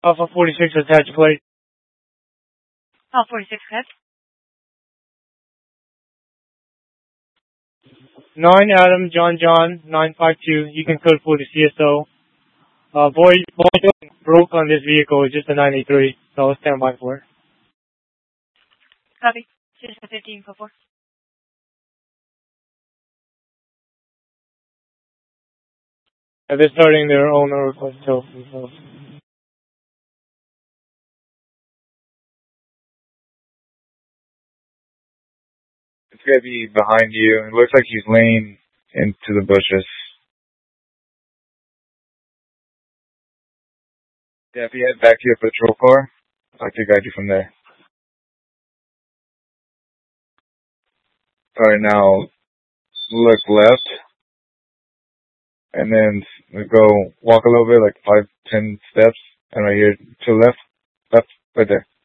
Alpha 46 attached plate. Alpha 46 head. 9 Adam John 952. You can code for the CSO. Void broke on this vehicle. It's just a 983. So I'll stand by for it. Copy. Just a 15 code 4. They're starting their own request tow themselves. It's gonna be behind you. It looks like he's laying into the bushes. Yeah, if you head back to your patrol car, I can guide you from there. Alright, now look left, and then go walk a little bit, like 5-10 steps, and right here to the left, right there.